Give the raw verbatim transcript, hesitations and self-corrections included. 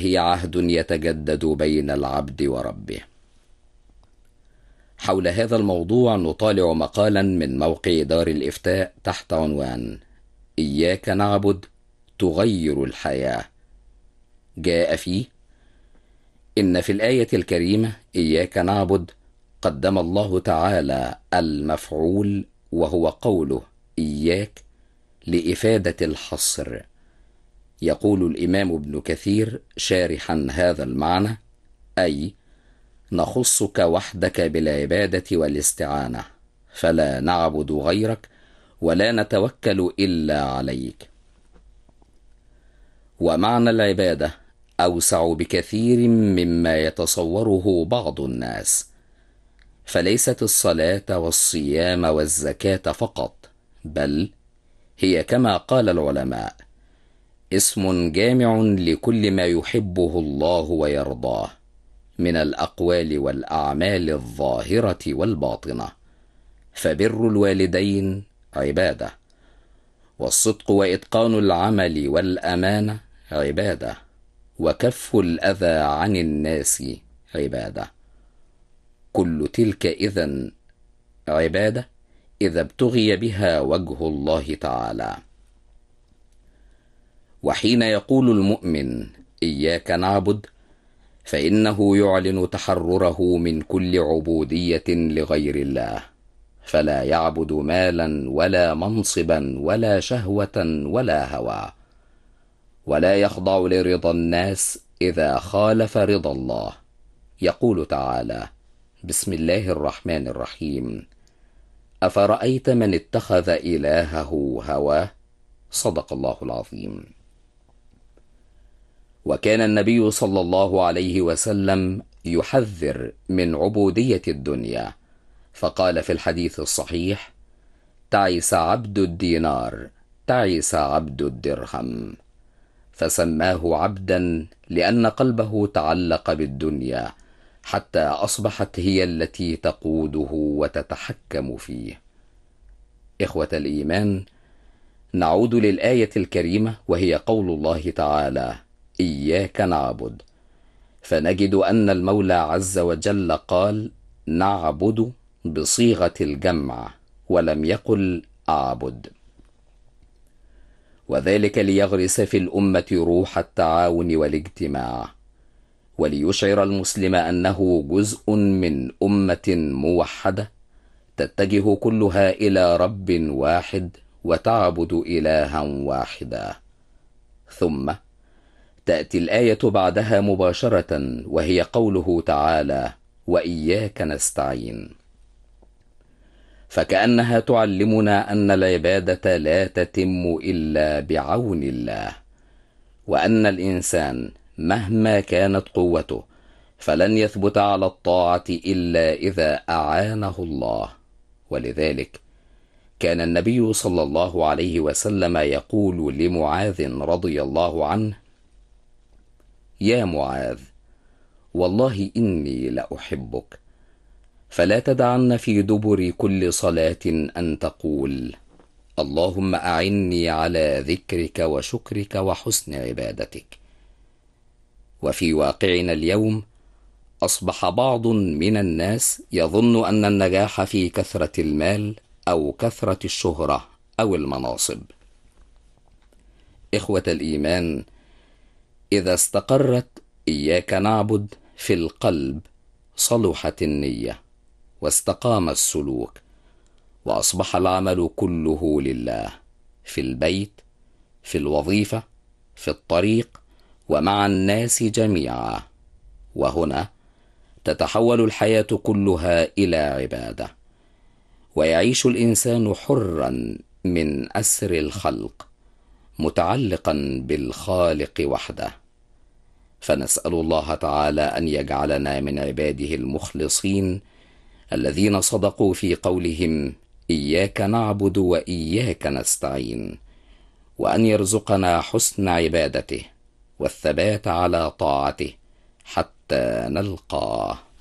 هي عهد يتجدد بين العبد وربه. حول هذا الموضوع نطالع مقالا من موقع دار الإفتاء تحت عنوان إياك نعبد تغير الحياة. جاء فيه: إن في الآية الكريمة إياك نعبد قدم الله تعالى المفعول وهو قوله إياك لإفادة الحصر. يقول الإمام ابن كثير شارحا هذا المعنى: أي نخصك وحدك بالعبادة والاستعانة، فلا نعبد غيرك ولا نتوكل إلا عليك. ومعنى العبادة أوسع بكثير مما يتصوره بعض الناس، فليست الصلاة والصيام والزكاة فقط، بل هي كما قال العلماء اسم جامع لكل ما يحبه الله ويرضاه من الأقوال والأعمال الظاهرة والباطنة. فبر الوالدين عبادة، والصدق وإتقان العمل والأمانة عبادة، وكف الأذى عن الناس عبادة. كل تلك إذن عبادة إذا ابتغي بها وجه الله تعالى. وحين يقول المؤمن إياك نعبد فإنه يعلن تحرره من كل عبودية لغير الله، فلا يعبد مالا ولا منصبا ولا شهوة ولا هوى، ولا يخضع لرضا الناس إذا خالف رضا الله. يقول تعالى: بسم الله الرحمن الرحيم: أفرأيت من اتخذ إلهه هواه. صدق الله العظيم. وكان النبي صلى الله عليه وسلم يحذر من عبودية الدنيا، فقال في الحديث الصحيح: تعس عبد الدينار، تعس عبد الدرهم. فسماه عبدا لأن قلبه تعلق بالدنيا حتى أصبحت هي التي تقوده وتتحكم فيه. إخوة الإيمان، نعود للآية الكريمة وهي قول الله تعالى: إياك نعبد، فنجد أن المولى عز وجل قال نعبد بصيغة الجمع ولم يقل أعبد، وذلك ليغرس في الأمة روح التعاون والاجتماع، وليشعر المسلم أنه جزء من أمة موحدة تتجه كلها إلى رب واحد وتعبد إلها واحدا. ثم تأتي الآية بعدها مباشرة وهي قوله تعالى: وإياك نستعين، فكأنها تعلمنا أن العبادة لا تتم إلا بعون الله، وأن الإنسان مهما كانت قوته فلن يثبت على الطاعة إلا إذا أعانه الله. ولذلك كان النبي صلى الله عليه وسلم يقول لمعاذ رضي الله عنه: يا معاذ، والله إني لأحبك، فلا تدعن في دبر كل صلاة أن تقول: اللهم أعني على ذكرك وشكرك وحسن عبادتك. وفي واقعنا اليوم أصبح بعض من الناس يظن أن النجاح في كثرة المال أو كثرة الشهرة أو المناصب. إخوة الإيمان، إذا استقرت إياك نعبد في القلب صلحت النية واستقام السلوك، وأصبح العمل كله لله، في البيت، في الوظيفة، في الطريق، ومع الناس جميعا. وهنا تتحول الحياة كلها إلى عبادة، ويعيش الإنسان حرا من أسر الخلق متعلقا بالخالق وحده. فنسأل الله تعالى أن يجعلنا من عباده المخلصين الذين صدقوا في قولهم إياك نعبد وإياك نستعين، وأن يرزقنا حسن عبادته والثبات على طاعته حتى نلقاه.